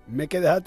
M'he quedat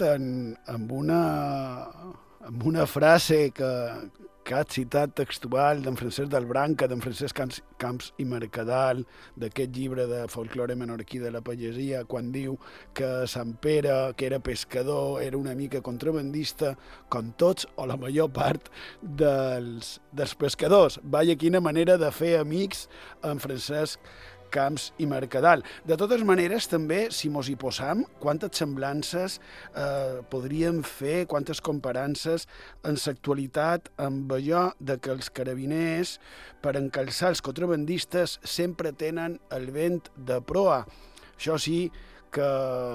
amb una frase que has citat textual d'en Francesc del Branca, d'en Francesc Camps i Mercadal, d'aquest llibre de folklore menorquí de la pagesia, quan diu que Sant Pere, que era pescador, era una mica contrabandista, com tots o la major part dels pescadors. Vaja, quina manera de fer amics en Francesc Camps i Mercadal. De totes maneres, també, si mos hi posam, quantes semblances podríem fer, quantes comparances en l'actualitat amb allò de que els carabiners, per encalçar els contrabandistes, sempre tenen el vent de proa. Això sí que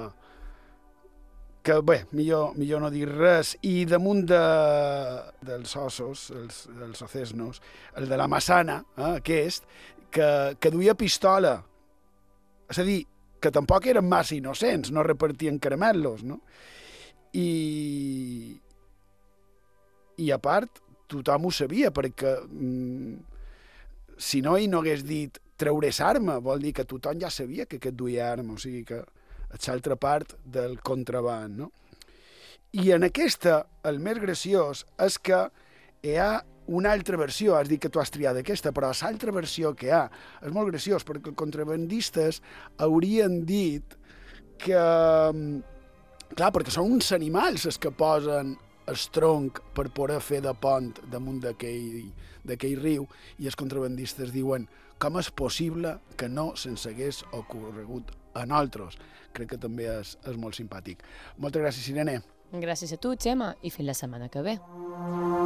bé, millor no dir res. I damunt dels ossos, els ocesnos, el de la Massana, aquest, que duia pistola. És a dir, que tampoc eren massa innocents, no repartien caramelos, no? I a part, tothom ho sabia, perquè si no, ell no hagués dit treuràs arma, vol dir que tothom ja sabia que aquest duia arma, o sigui que és l'altra part del contraband, no? I en aquesta, el més graciós és que hi ha una altra versió, has dit que tu has triat aquesta, però l'altra versió que hi ha és molt graciós, perquè els contrabandistes haurien dit que, clar, perquè són uns animals els que posen el tronc per poder fer de pont damunt d'aquell riu, i els contrabandistes diuen com és possible que no se'ns hagués ocorregut a nosaltres. Crec que també és molt simpàtic. Moltes gràcies, Irene. Gràcies a tu, Xema, i fins la setmana que ve.